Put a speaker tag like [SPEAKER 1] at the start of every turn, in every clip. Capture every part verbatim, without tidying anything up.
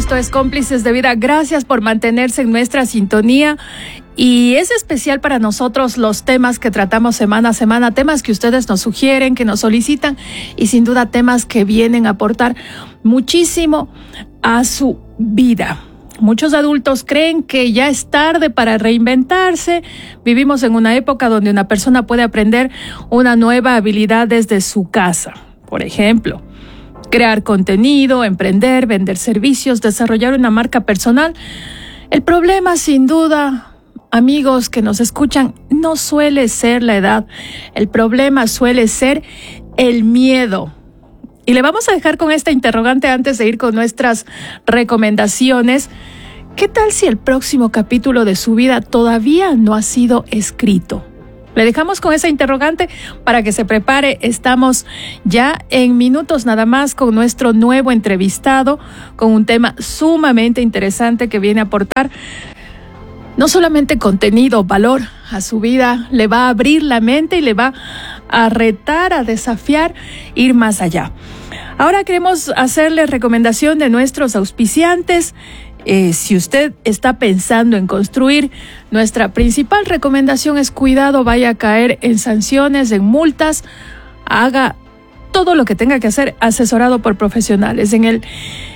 [SPEAKER 1] Esto es Cómplices de Vida. Gracias por mantenerse en nuestra sintonía. Y es especial para nosotros los temas que tratamos semana a semana, temas que ustedes nos sugieren, que nos solicitan y sin duda temas que vienen a aportar muchísimo a su vida. Muchos adultos creen que ya es tarde para reinventarse. Vivimos en una época donde una persona puede aprender una nueva habilidad desde su casa. Por ejemplo, crear contenido, emprender, vender servicios, desarrollar una marca personal. El problema, sin duda, amigos que nos escuchan, no suele ser la edad. El problema suele ser el miedo. Y le vamos a dejar con esta interrogante antes de ir con nuestras recomendaciones. ¿Qué tal si el próximo capítulo de su vida todavía no ha sido escrito? Le dejamos con esa interrogante para que se prepare. Estamos ya en minutos nada más con nuestro nuevo entrevistado, con un tema sumamente interesante que viene a aportar no solamente contenido, valor a su vida, le va a abrir la mente y le va a retar, a desafiar, ir más allá. Ahora queremos hacerle recomendación de nuestros auspiciantes. Eh, si usted está pensando en construir, nuestra principal recomendación es cuidado, vaya a caer en sanciones, en multas, haga todo lo que tenga que hacer asesorado por profesionales. En el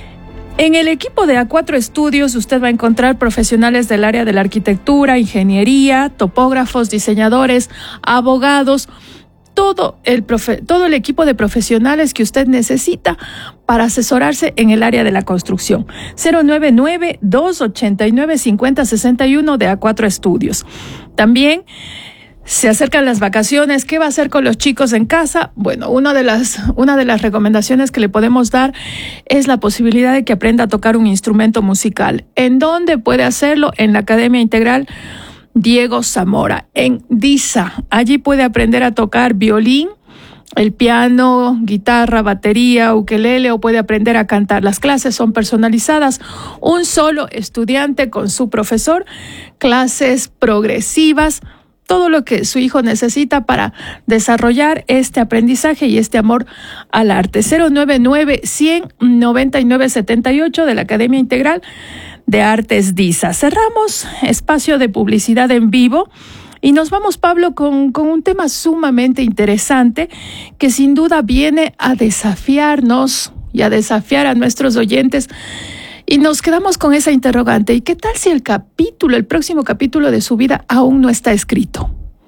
[SPEAKER 1] En el equipo de A cuatro Estudios usted va a encontrar profesionales del área de la arquitectura, ingeniería, topógrafos, diseñadores, abogados, todo el, profe, todo el equipo de profesionales que usted necesita para asesorarse en el área de la construcción. cero nueve nueve, dos ocho nueve, cinco cero seis uno de A cuatro Estudios. También se acercan las vacaciones. ¿Qué va a hacer con los chicos en casa? Bueno, una de las, una de las recomendaciones que le podemos dar es la posibilidad de que aprenda a tocar un instrumento musical. ¿En dónde puede hacerlo? En la Academia Integral Diego Zamora, en DISA. Allí puede aprender a tocar violín, el piano, guitarra, batería, ukelele, o puede aprender a cantar. Las clases son personalizadas, un solo estudiante con su profesor, clases progresivas, todo lo que su hijo necesita para desarrollar este aprendizaje y este amor al arte. cero nueve nueve, cien, noventa y nueve setenta y ocho de la Academia Integral de Artes DISA. Cerramos espacio de publicidad en vivo y nos vamos, Pablo, con, con un tema sumamente interesante que sin duda viene a desafiarnos y a desafiar a nuestros oyentes. Y nos quedamos con esa interrogante. ¿Y qué tal si el capítulo, el próximo capítulo de su vida aún no está escrito?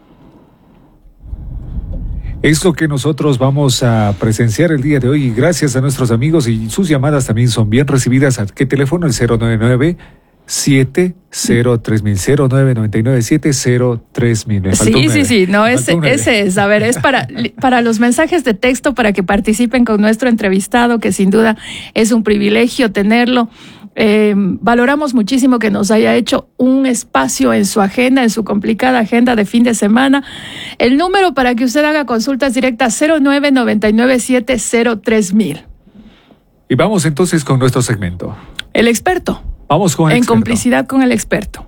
[SPEAKER 2] Es lo que nosotros vamos a presenciar el día de hoy. Y gracias a nuestros amigos, y sus llamadas también son bien recibidas. ¿A qué teléfono? El cero nueve nueve, siete cero tres mil, cero nueve nueve nueve, siete cero tres mil.
[SPEAKER 1] Sí, sí, sí, no, ese, ese es, a ver, es para, para los mensajes de texto, para que participen con nuestro entrevistado, que sin duda es un privilegio tenerlo. Eh, valoramos muchísimo que nos haya hecho un espacio en su agenda, en su complicada agenda de fin de semana. El número para que usted haga consultas directas, cero nueve nueve nueve, siete cero tres mil.
[SPEAKER 2] Y vamos entonces con nuestro segmento.
[SPEAKER 1] El experto.
[SPEAKER 2] Vamos con el
[SPEAKER 1] En
[SPEAKER 2] experto.
[SPEAKER 1] complicidad con el experto.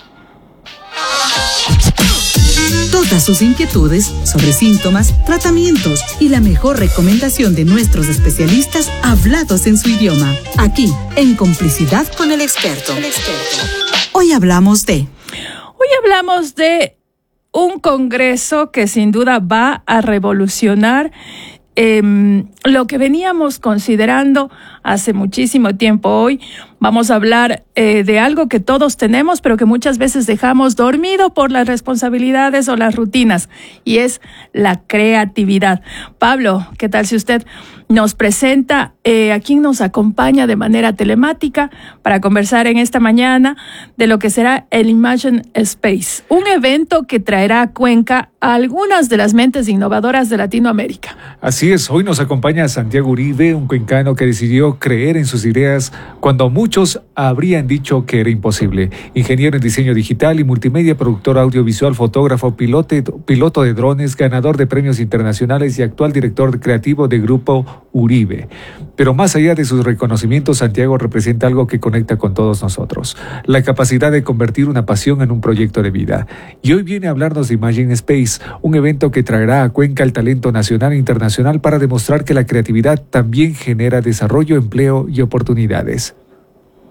[SPEAKER 3] Todas sus inquietudes sobre síntomas, tratamientos y la mejor recomendación de nuestros especialistas hablados en su idioma. Aquí, en Complicidad con el experto. El experto. Hoy hablamos de...
[SPEAKER 1] Hoy hablamos de un congreso que sin duda va a revolucionar eh, lo que veníamos considerando hace muchísimo tiempo. Hoy vamos a hablar eh, de algo que todos tenemos, pero que muchas veces dejamos dormido por las responsabilidades o las rutinas, y es la creatividad. Pablo, ¿qué tal si usted nos presenta eh, a quien nos acompaña de manera telemática para conversar en esta mañana de lo que será el Imagine Space, un evento que traerá a Cuenca a algunas de las mentes innovadoras de Latinoamérica?
[SPEAKER 2] Así es, hoy nos acompaña Santiago Uribe, un cuencano que decidió creer en sus ideas cuando muchos habrían dicho que era imposible. Ingeniero en diseño digital y multimedia, productor audiovisual, fotógrafo, pilote, piloto de drones, ganador de premios internacionales y actual director creativo de Grupo Uribe. Pero más allá de sus reconocimientos, Santiago representa algo que conecta con todos nosotros: la capacidad de convertir una pasión en un proyecto de vida. Y hoy viene a hablarnos de Imagine Space, un evento que traerá a Cuenca el talento nacional e internacional para demostrar que la creatividad también genera desarrollo, empleo y oportunidades.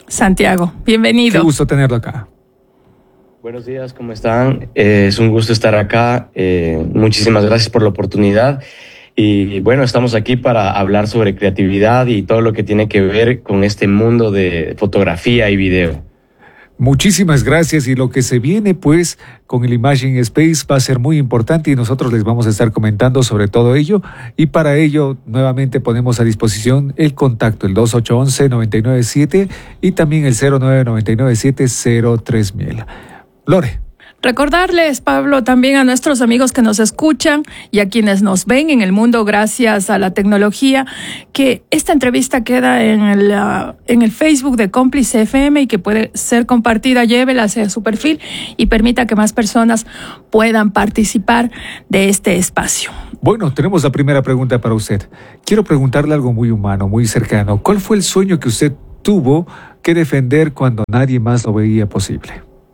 [SPEAKER 1] Santiago, bienvenido.
[SPEAKER 2] Qué gusto tenerlo acá.
[SPEAKER 4] Buenos días, ¿cómo están? Eh, es un gusto estar acá. Eh, muchísimas gracias por la oportunidad. Y bueno, estamos aquí para hablar sobre creatividad y todo lo que tiene que ver con este mundo de fotografía y video.
[SPEAKER 2] Muchísimas gracias, y lo que se viene pues con el Imagine Space va a ser muy importante y nosotros les vamos a estar comentando sobre todo ello, y para ello nuevamente ponemos a disposición el contacto, el dos ocho uno uno, nueve nueve siete y también el cero nueve nueve nueve siete cero tres mil. Lore.
[SPEAKER 1] Recordarles, Pablo, también a nuestros amigos que nos escuchan y a quienes nos ven en el mundo gracias a la tecnología, que esta entrevista queda en el, uh, en el Facebook de Cómplice F M y que puede ser compartida. Llévela hacia su perfil y permita que más personas puedan participar de este espacio.
[SPEAKER 2] Bueno, tenemos la primera pregunta para usted. Quiero preguntarle algo muy humano, muy cercano. ¿Cuál fue el sueño que usted tuvo que defender cuando nadie más lo veía posible?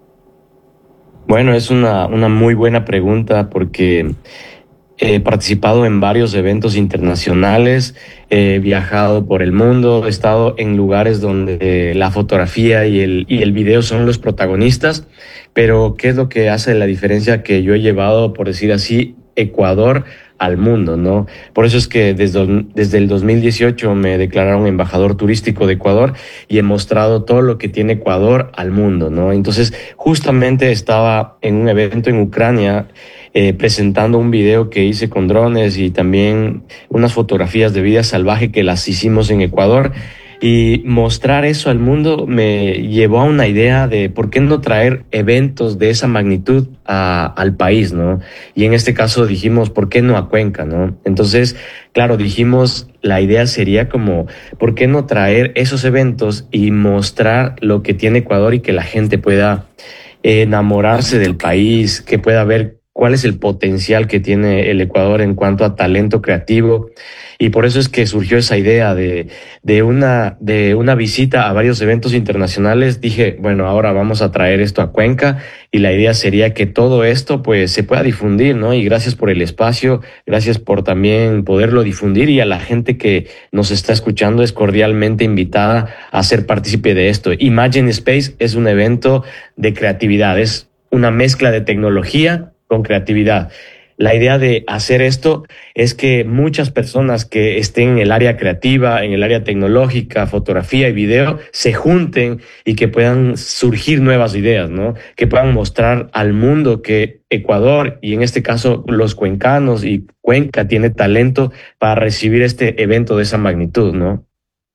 [SPEAKER 4] Bueno, es una, una muy buena pregunta porque he participado en varios eventos internacionales, he viajado por el mundo, he estado en lugares donde la fotografía y el, y el video son los protagonistas, pero ¿qué es lo que hace la diferencia? Que yo he llevado, por decir así, Ecuador al mundo, ¿no? Por eso es que desde, desde el dos mil dieciocho me declararon embajador turístico de Ecuador y he mostrado todo lo que tiene Ecuador al mundo, ¿no? Entonces, justamente estaba en un evento en Ucrania eh, presentando un video que hice con drones y también unas fotografías de vida salvaje que las hicimos en Ecuador. Y mostrar eso al mundo me llevó a una idea de por qué no traer eventos de esa magnitud a, al país, ¿no? Y en este caso dijimos, ¿por qué no a Cuenca, no? Entonces, claro, dijimos, la idea sería como, ¿por qué no traer esos eventos y mostrar lo que tiene Ecuador y que la gente pueda enamorarse del país, que pueda ver cuál es el potencial que tiene el Ecuador en cuanto a talento creativo? Y por eso es que surgió esa idea de, de, una, de una visita a varios eventos internacionales. Dije, bueno, ahora vamos a traer esto a Cuenca y la idea sería que todo esto pues se pueda difundir, ¿no? Y gracias por el espacio, gracias por también poderlo difundir, y a la gente que nos está escuchando es cordialmente invitada a ser partícipe de esto. Imagine Space es un evento de creatividad, es una mezcla de tecnología con creatividad. La idea de hacer esto es que muchas personas que estén en el área creativa, en el área tecnológica, fotografía y video, se junten y que puedan surgir nuevas ideas, ¿no? Que puedan mostrar al mundo que Ecuador, y en este caso los cuencanos y Cuenca, tiene talento para recibir este evento de esa magnitud, ¿no?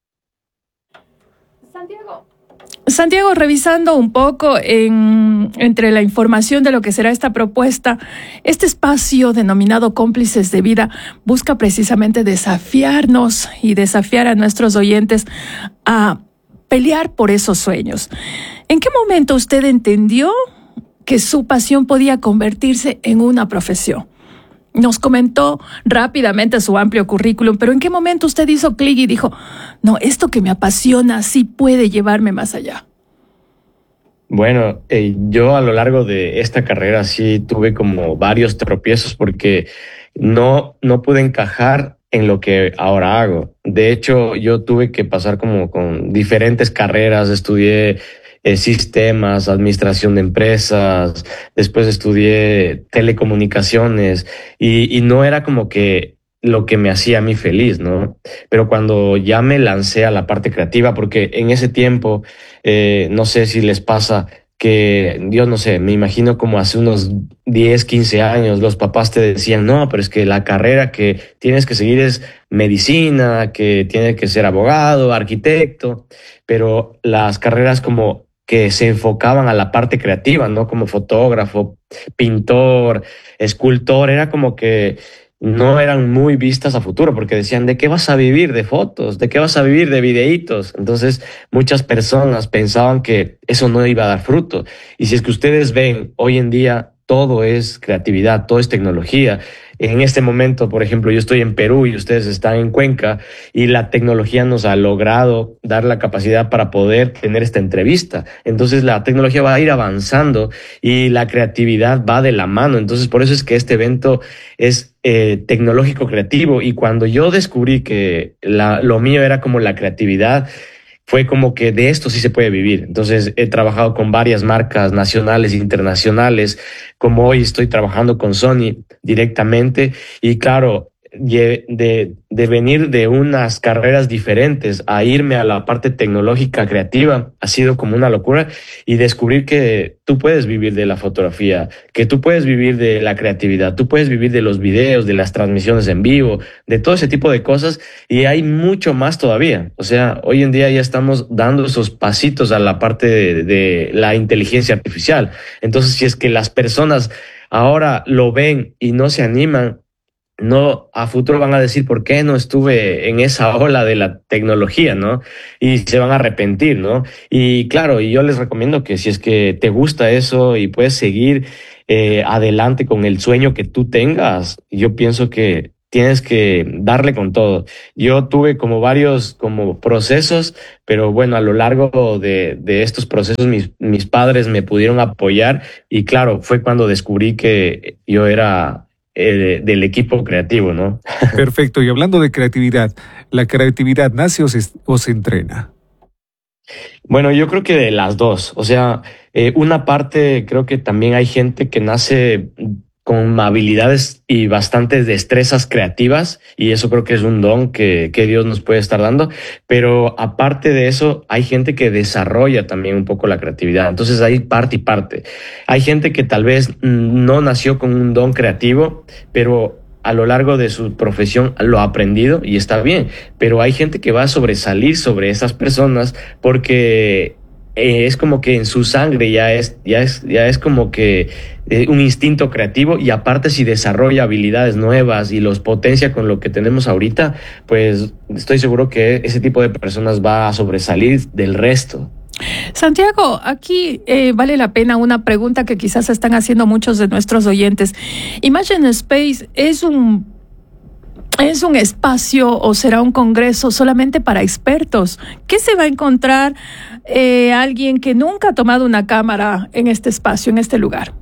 [SPEAKER 1] Santiago, revisando un poco en, entre la información de lo que será esta propuesta, este espacio denominado Cómplices de Vida busca precisamente desafiarnos y desafiar a nuestros oyentes a pelear por esos sueños. ¿En qué momento usted entendió que su pasión podía convertirse en una profesión? Nos comentó rápidamente su amplio currículum, pero ¿en qué momento usted hizo clic y dijo, no, esto que me apasiona sí puede llevarme más allá?
[SPEAKER 4] Bueno, eh, yo a lo largo de esta carrera sí tuve como varios tropiezos porque no, no pude encajar en lo que ahora hago. De hecho, yo tuve que pasar como con diferentes carreras, estudié Eh, sistemas, administración de empresas, después estudié telecomunicaciones y, y no era como que lo que me hacía a mí feliz, ¿no? Pero cuando ya me lancé a la parte creativa, porque en ese tiempo, eh, no sé si les pasa que, yo no sé, me imagino como hace unos diez, quince años, los papás te decían, no, pero es que la carrera que tienes que seguir es medicina, que tienes que ser abogado, arquitecto, pero las carreras como que se enfocaban a la parte creativa, ¿no? Como fotógrafo, pintor, escultor, era como que no eran muy vistas a futuro porque decían, ¿de qué vas a vivir? ¿De fotos? ¿De qué vas a vivir? ¿De videitos? Entonces muchas personas pensaban que eso no iba a dar fruto. Y si es que ustedes ven, hoy en día todo es creatividad, todo es tecnología. En este momento, por ejemplo, yo estoy en Perú y ustedes están en Cuenca y la tecnología nos ha logrado dar la capacidad para poder tener esta entrevista. Entonces la tecnología va a ir avanzando y la creatividad va de la mano. Entonces por eso es que este evento es eh, tecnológico creativo, y cuando yo descubrí que la, lo mío era como la creatividad, fue como que de esto sí se puede vivir. Entonces he trabajado con varias marcas nacionales e internacionales, como hoy estoy trabajando con Sony directamente y claro, de, de, de venir de unas carreras diferentes a irme a la parte tecnológica creativa ha sido como una locura y descubrir que tú puedes vivir de la fotografía, que tú puedes vivir de la creatividad, tú puedes vivir de los videos, de las transmisiones en vivo, de todo ese tipo de cosas y hay mucho más todavía. O sea, hoy en día ya estamos dando esos pasitos a la parte de, de la inteligencia artificial. Entonces, si es que las personas ahora lo ven y no se animan, no, a futuro van a decir por qué no estuve en esa ola de la tecnología, ¿no? Y se van a arrepentir, ¿no? Y claro, y yo les recomiendo que si es que te gusta eso y puedes seguir eh, adelante con el sueño que tú tengas, yo pienso que tienes que darle con todo. Yo tuve como varios como procesos, pero bueno, a lo largo de, de estos procesos mis, mis padres me pudieron apoyar y claro, fue cuando descubrí que yo era Eh, del equipo creativo, ¿no?
[SPEAKER 2] Perfecto. Y hablando de creatividad, ¿la creatividad nace o se, o se entrena?
[SPEAKER 4] Bueno, yo creo que de las dos. O sea, eh, una parte creo que también hay gente que nace con habilidades y bastantes destrezas creativas y eso creo que es un don que, que Dios nos puede estar dando, pero aparte de eso hay gente que desarrolla también un poco la creatividad, entonces hay parte y parte. Hay gente que tal vez no nació con un don creativo, pero a lo largo de su profesión lo ha aprendido y está bien, pero hay gente que va a sobresalir sobre esas personas porque eh, es como que en su sangre ya es, ya es, ya es como que eh, un instinto creativo y aparte si desarrolla habilidades nuevas y los potencia con lo que tenemos ahorita, pues estoy seguro que ese tipo de personas va a sobresalir del resto.
[SPEAKER 1] Santiago, aquí eh, vale la pena una pregunta que quizás están haciendo muchos de nuestros oyentes. Imagine Space es un ¿Es un espacio o será un congreso solamente para expertos? ¿Qué se va a encontrar eh, alguien que nunca ha tomado una cámara en este espacio, en este lugar?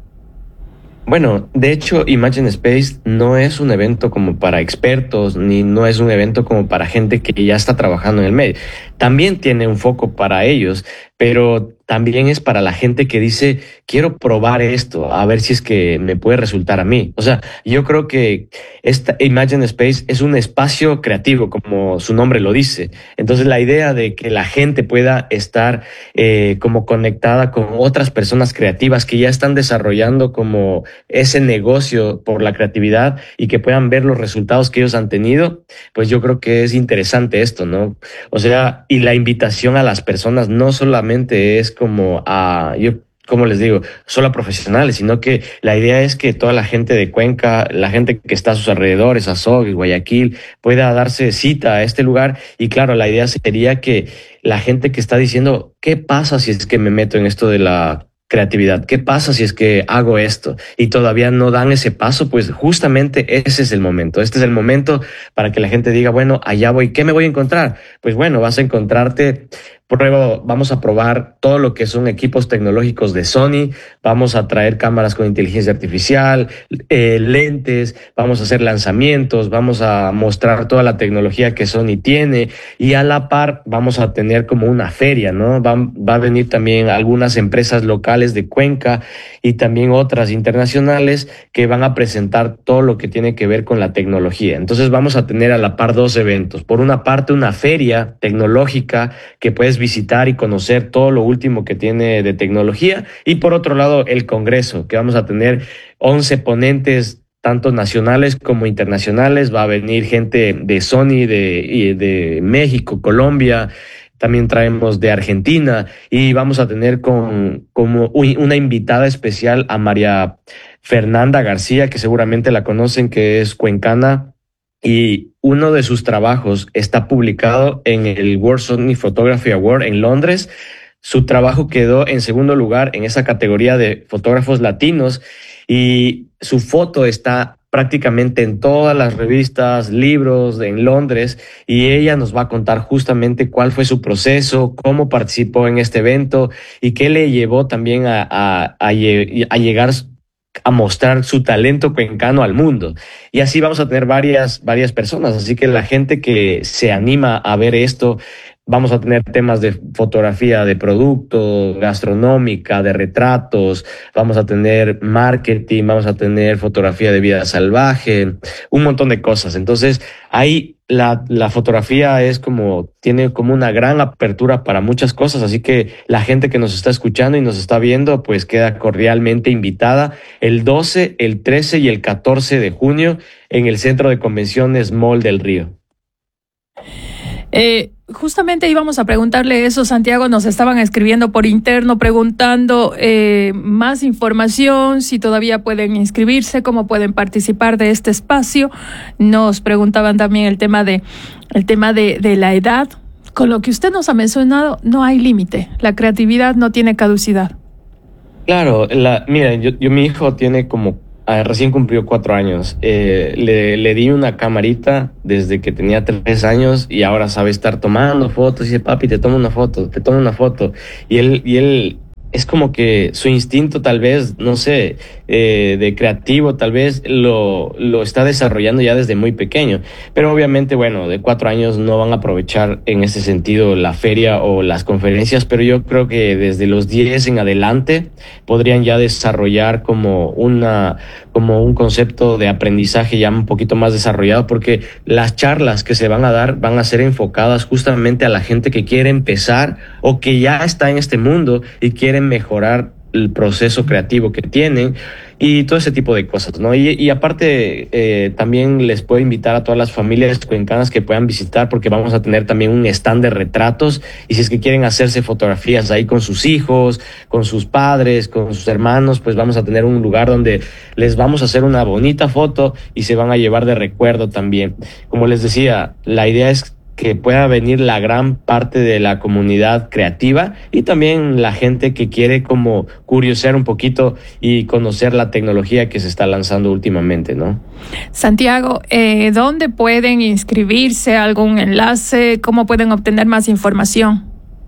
[SPEAKER 4] Bueno, de hecho, Imagine Space no es un evento como para expertos, ni no es un evento como para gente que ya está trabajando en el medio. También tiene un foco para ellos, pero también es para la gente que dice, quiero probar esto, a ver si es que me puede resultar a mí. O sea, yo creo que esta Imagine Space es un espacio creativo, como su nombre lo dice. Entonces, la idea de que la gente pueda estar eh, como conectada con otras personas creativas que ya están desarrollando como ese negocio por la creatividad y que puedan ver los resultados que ellos han tenido, pues yo creo que es interesante esto, ¿no? O sea, y la invitación a las personas no solamente es como a, yo como les digo, solo a profesionales, sino que la idea es que toda la gente de Cuenca, la gente que está a sus alrededores, Azogues, Guayaquil, pueda darse cita a este lugar. Y claro, la idea sería que la gente que está diciendo, ¿qué pasa si es que me meto en esto de la creatividad? ¿Qué pasa si es que hago esto? Y todavía no dan ese paso, pues justamente ese es el momento. Este es el momento para que la gente diga, bueno, allá voy. ¿Qué me voy a encontrar? Pues bueno, vas a encontrarte... Pruebo, vamos a probar todo lo que son equipos tecnológicos de Sony, vamos a traer cámaras con inteligencia artificial, eh, lentes, vamos a hacer lanzamientos, vamos a mostrar toda la tecnología que Sony tiene y a la par vamos a tener como una feria, ¿no? Va, va a venir también algunas empresas locales de Cuenca y también otras internacionales que van a presentar todo lo que tiene que ver con la tecnología. Entonces vamos a tener a la par dos eventos. Por una parte, una feria tecnológica que puedes visitar y conocer todo lo último que tiene de tecnología y por otro lado el congreso que vamos a tener once ponentes tanto nacionales como internacionales. Va a venir gente de Sony, de, de México, Colombia, también traemos de Argentina y vamos a tener con, como una invitada especial a María Fernanda García, que seguramente la conocen, que es cuencana. Y uno de sus trabajos está publicado en el World Sony Photography Award en Londres. Su trabajo quedó en segundo lugar en esa categoría de fotógrafos latinos y su foto está prácticamente en todas las revistas, libros en Londres y ella nos va a contar justamente cuál fue su proceso, cómo participó en este evento y qué le llevó también a, a, a, a llegar a mostrar su talento cuencano al mundo. Y así vamos a tener varias, varias personas. Así que la gente que se anima a ver esto Vamos a tener temas de fotografía de producto, gastronómica, de retratos, vamos a tener marketing, vamos a tener fotografía de vida salvaje, un montón de cosas. Entonces, ahí la, la fotografía es como, tiene como una gran apertura para muchas cosas, así que la gente que nos está escuchando y nos está viendo, pues queda cordialmente invitada el doce, el trece y el catorce de junio en el Centro de Convenciones Mall del Río.
[SPEAKER 1] Eh, justamente íbamos a preguntarle eso, Santiago, nos estaban escribiendo por interno preguntando eh, más información, si todavía pueden inscribirse, cómo pueden participar de este espacio. Nos preguntaban también el tema de el tema de, de la edad. Con lo que usted nos ha mencionado, no hay límite, la creatividad no tiene caducidad.
[SPEAKER 4] Claro, la, mira, yo, yo mi hijo tiene como Ah, recién cumplió cuatro años. Eh, le, le di una camarita desde que tenía tres años y ahora sabe estar tomando fotos. Y dice, papi, te tomo una foto, te tomo una foto. Y él, y él es como que su instinto tal vez, no sé, eh, de creativo tal vez lo, lo está desarrollando ya desde muy pequeño. Pero obviamente, bueno, de cuatro años no van a aprovechar en ese sentido la feria o las conferencias, pero yo creo que desde los diez en adelante podrían ya desarrollar como una, como un concepto de aprendizaje ya un poquito más desarrollado, porque las charlas que se van a dar van a ser enfocadas justamente a la gente que quiere empezar o que ya está en este mundo y quiere mejorar el proceso creativo que tienen y todo ese tipo de cosas, ¿no? Y, y aparte, eh, también les puedo invitar a todas las familias cuencanas que puedan visitar, porque vamos a tener también un stand de retratos, y si es que quieren hacerse fotografías ahí con sus hijos, con sus padres, con sus hermanos, pues vamos a tener un lugar donde les vamos a hacer una bonita foto y se van a llevar de recuerdo también. Como les decía, la idea es que pueda venir la gran parte de la comunidad creativa y también la gente que quiere como curiosear un poquito y conocer la tecnología que se está lanzando últimamente, ¿no?
[SPEAKER 1] Santiago, eh, ¿dónde pueden inscribirse? ¿Algún enlace? ¿Cómo pueden obtener más información?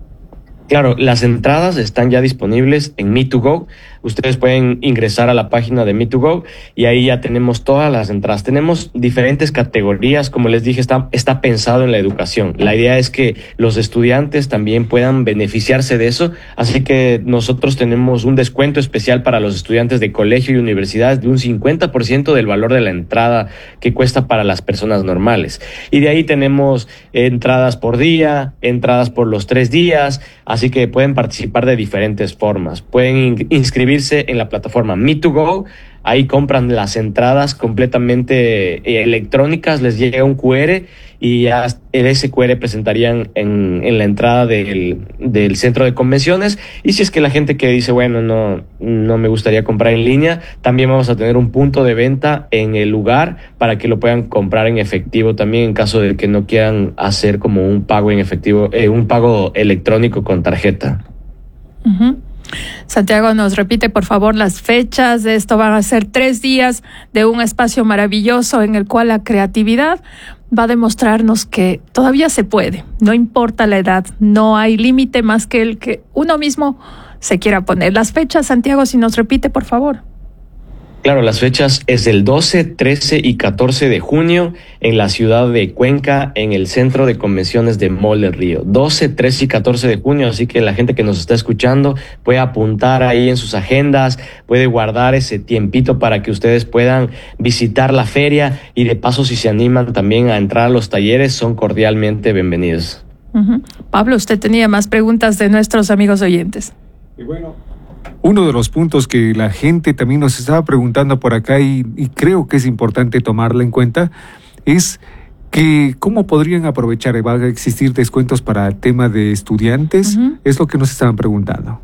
[SPEAKER 4] Claro, las entradas están ya disponibles en Me to Go. Ustedes pueden ingresar a la página de Me to Go y ahí ya tenemos todas las entradas. Tenemos diferentes categorías, como les dije, está, está pensado en la educación. La idea es que los estudiantes también puedan beneficiarse de eso, así que nosotros tenemos un descuento especial para los estudiantes de colegio y universidades de un cincuenta por ciento del valor de la entrada que cuesta para las personas normales. Y de ahí tenemos entradas por día, entradas por los tres días, así que pueden participar de diferentes formas. Pueden in- inscribirse en la plataforma Me to Go, ahí compran las entradas completamente eh, electrónicas, les llega un cu erre y ya ese cu erre presentarían en, en la entrada del, del centro de convenciones. Y si es que la gente que dice, bueno, no, no me gustaría comprar en línea, también vamos a tener un punto de venta en el lugar para que lo puedan comprar en efectivo también en caso de que no quieran hacer como un pago en efectivo, eh, un pago electrónico con tarjeta.
[SPEAKER 1] Uh-huh. Santiago, nos repite por favor las fechas de esto. Van a ser tres días de un espacio maravilloso en el cual la creatividad va a demostrarnos que todavía se puede, no importa la edad, no hay límite más que el que uno mismo se quiera poner. Las fechas, Santiago, si nos repite por favor.
[SPEAKER 4] Claro, las fechas es el doce, trece y catorce de junio en la ciudad de Cuenca, en el Centro de Convenciones de Mall del Río. doce, trece y catorce de junio, así que la gente que nos está escuchando puede apuntar ahí en sus agendas, puede guardar ese tiempito para que ustedes puedan visitar la feria y de paso, si se animan también a entrar a los talleres, son cordialmente bienvenidos.
[SPEAKER 1] Uh-huh. Pablo, usted tenía más preguntas de nuestros amigos oyentes.
[SPEAKER 2] Y bueno, uno de los puntos que la gente también nos estaba preguntando por acá y, y creo que es importante tomarla en cuenta es que cómo podrían aprovechar, ¿van a existir descuentos para el tema de estudiantes? Uh-huh. Es lo que nos estaban preguntando.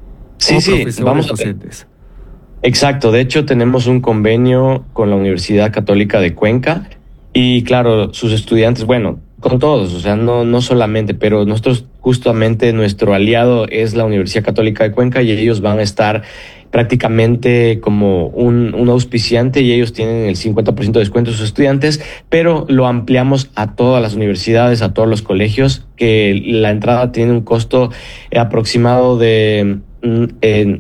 [SPEAKER 4] Sí, sí, vamos a docentes. Exacto, de hecho tenemos un convenio con la Universidad Católica de Cuenca y claro, sus estudiantes, bueno, con todos, o sea, no, no solamente, pero nosotros justamente nuestro aliado es la Universidad Católica de Cuenca y ellos van a estar prácticamente como un, un auspiciante y ellos tienen el cincuenta por ciento de descuento de sus estudiantes, pero lo ampliamos a todas las universidades, a todos los colegios, que la entrada tiene un costo aproximado de... Eh,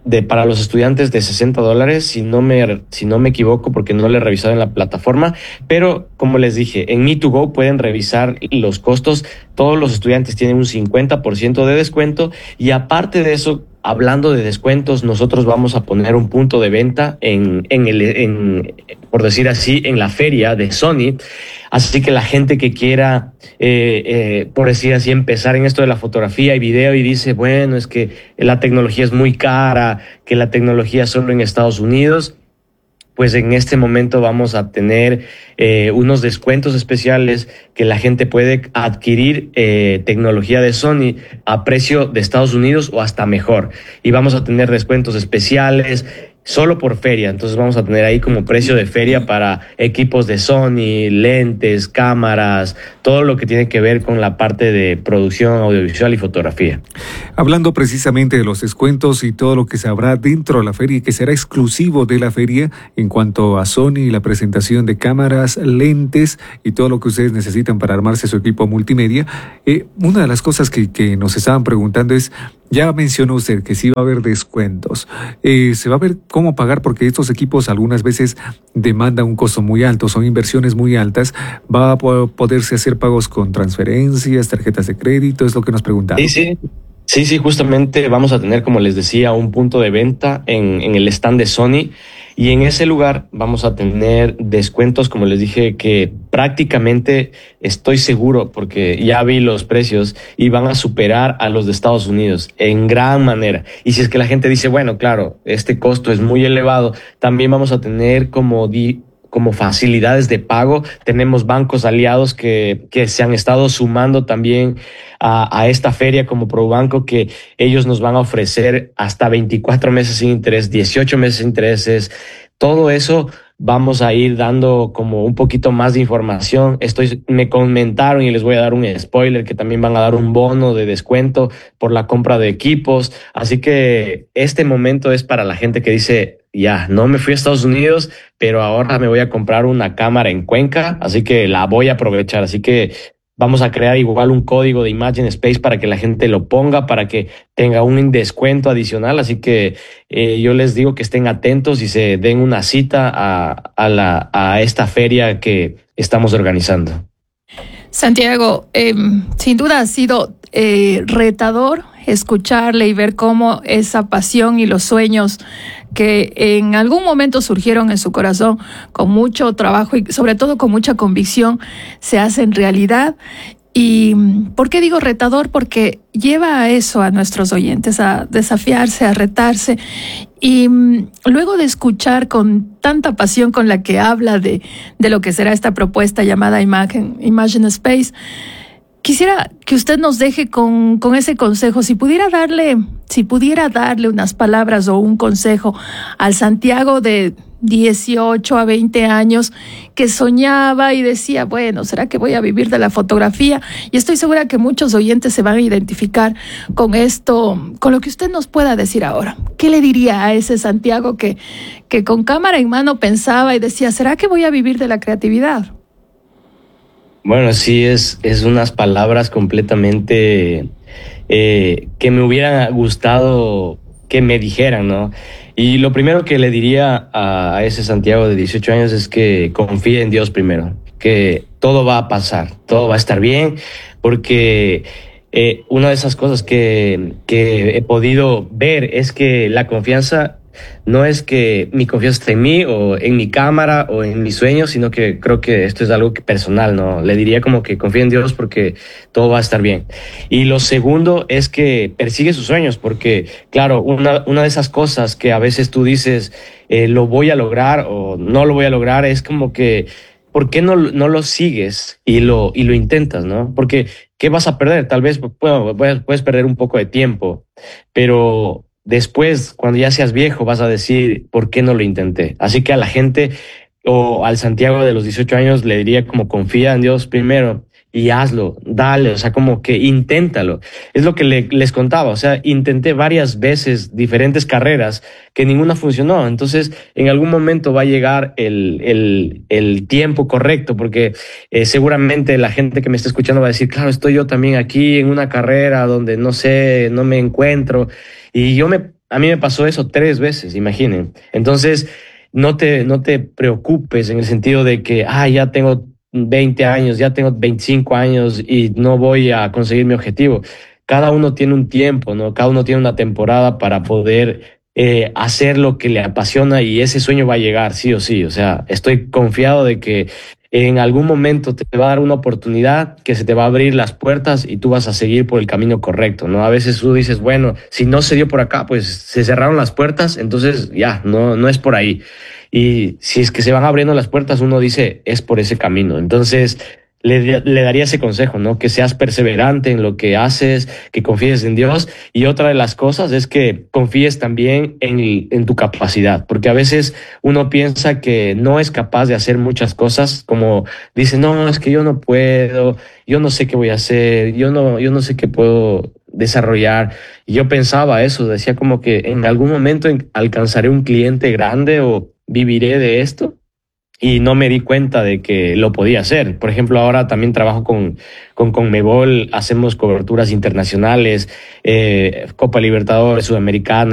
[SPEAKER 4] de para los estudiantes de sesenta dólares, si no me, si no me equivoco, porque no lo he revisado en la plataforma, pero como les dije, en Me to Go pueden revisar los costos. Todos los estudiantes tienen un cincuenta por ciento de descuento y aparte de eso, hablando de descuentos, nosotros vamos a poner un punto de venta en, en el, en, por decir así, en la feria de Sony. Así que la gente que quiera, eh, eh, por decir así, empezar en esto de la fotografía y video y dice, bueno, es que la tecnología es muy cara, que la tecnología es solo en Estados Unidos, pues en este momento vamos a tener eh, unos descuentos especiales que la gente puede adquirir eh, tecnología de Sony a precio de Estados Unidos o hasta mejor. Y vamos a tener descuentos especiales solo por feria. Entonces vamos a tener ahí como precio de feria para equipos de Sony, lentes, cámaras, todo lo que tiene que ver con la parte de producción audiovisual y fotografía.
[SPEAKER 2] Hablando precisamente de los descuentos y todo lo que se habrá dentro de la feria y que será exclusivo de la feria en cuanto a Sony y la presentación de cámaras, lentes y todo lo que ustedes necesitan para armarse su equipo multimedia, eh, una de las cosas que, que nos estaban preguntando es, ya mencionó usted que sí va a haber descuentos. Eh, ¿Se va a ver cómo pagar? Porque estos equipos algunas veces demandan un costo muy alto, son inversiones muy altas. ¿Va a poderse hacer pagos con transferencias, tarjetas de crédito? Es lo que nos preguntaron.
[SPEAKER 4] Sí, sí. Sí, sí, justamente vamos a tener, como les decía, un punto de venta en, en el stand de Sony. Y en ese lugar vamos a tener descuentos, como les dije, que prácticamente estoy seguro, porque ya vi los precios y van a superar a los de Estados Unidos en gran manera. Y si es que la gente dice, bueno, claro, este costo es muy elevado, también vamos a tener como di como facilidades de pago. Tenemos bancos aliados que, que se han estado sumando también a, a esta feria como ProBanco, que ellos nos van a ofrecer hasta veinticuatro meses sin interés, dieciocho meses sin intereses. Todo eso vamos a ir dando como un poquito más de información. Estoy, me comentaron y les voy a dar un spoiler que también van a dar un bono de descuento por la compra de equipos. Así que este momento es para la gente que dice, ya, no me fui a Estados Unidos, pero ahora me voy a comprar una cámara en Cuenca, así que la voy a aprovechar. Así que vamos a crear igual un código de Imagine Space para que la gente lo ponga, para que tenga un descuento adicional. Así que eh, yo les digo que estén atentos y se den una cita a, a, la, a esta feria que estamos organizando.
[SPEAKER 1] Santiago, eh, sin duda ha sido eh, retador escucharle y ver cómo esa pasión y los sueños que en algún momento surgieron en su corazón con mucho trabajo y sobre todo con mucha convicción se hacen realidad. ¿Y por qué digo retador? Porque lleva a eso a nuestros oyentes, a desafiarse, a retarse. Y luego de escuchar con tanta pasión con la que habla de, de lo que será esta propuesta llamada Imagine, Imagine Space, quisiera que usted nos deje con, con ese consejo. Si pudiera darle, si pudiera darle unas palabras o un consejo al Santiago de dieciocho a veinte años que soñaba y decía, bueno, ¿será que voy a vivir de la fotografía? Y estoy segura que muchos oyentes se van a identificar con esto, con lo que usted nos pueda decir ahora. ¿Qué le diría a ese Santiago que, que con cámara en mano pensaba y decía, ¿será que voy a vivir de la creatividad?
[SPEAKER 4] Bueno, sí, es, es unas palabras completamente eh, que me hubiera gustado que me dijeran, ¿no? Y lo primero que le diría a, a ese Santiago de dieciocho años es que confíe en Dios primero, que todo va a pasar, todo va a estar bien, porque eh, una de esas cosas que, que he podido ver es que la confianza no es que mi confianza esté en mí o en mi cámara o en mis sueños, sino que creo que esto es algo que personal, ¿no? Le diría como que confía en Dios porque todo va a estar bien. Y lo segundo es que persigue sus sueños, porque claro, una, una de esas cosas que a veces tú dices, eh, lo voy a lograr o no lo voy a lograr, es como que, ¿por qué no, no lo sigues y lo, y lo intentas, no? Porque, ¿qué vas a perder? Tal vez, bueno, puedes perder un poco de tiempo, pero después, cuando ya seas viejo, vas a decir, ¿por qué no lo intenté? Así que a la gente o al Santiago de los dieciocho años le diría como confía en Dios primero y hazlo, dale, o sea, como que inténtalo. Es lo que le, les contaba, o sea, intenté varias veces diferentes carreras que ninguna funcionó. Entonces, en algún momento va a llegar el, el, el tiempo correcto, porque eh, seguramente la gente que me está escuchando va a decir, claro, estoy yo también aquí en una carrera donde no sé, no me encuentro. Y yo me a mí me pasó eso tres veces, imaginen. Entonces, no te, no te preocupes en el sentido de que, ah, ya tengo veinte años, ya tengo veinticinco años y no voy a conseguir mi objetivo. Cada uno tiene un tiempo, ¿no? Cada uno tiene una temporada para poder eh, hacer lo que le apasiona y ese sueño va a llegar, sí o sí. O sea, estoy confiado de que en algún momento te va a dar una oportunidad que se te va a abrir las puertas y tú vas a seguir por el camino correcto, ¿no? A veces tú dices, bueno, si no se dio por acá, pues se cerraron las puertas, entonces ya, no, no es por ahí. Y si es que se van abriendo las puertas, uno dice, es por ese camino. Entonces, le, le daría ese consejo, ¿no? Que seas perseverante en lo que haces, que confíes en Dios. Y otra de las cosas es que confíes también en, en tu capacidad, porque a veces uno piensa que no es capaz de hacer muchas cosas, como dice, no, es que yo no puedo, yo no sé qué voy a hacer, yo no, yo no sé qué puedo desarrollar. Y yo pensaba eso, decía como que en algún momento alcanzaré un cliente grande o viviré de esto. Y no me di cuenta de que lo podía hacer. Por ejemplo, ahora también trabajo con, con Conmebol, hacemos coberturas internacionales, eh, Copa Libertadores, Sudamericana,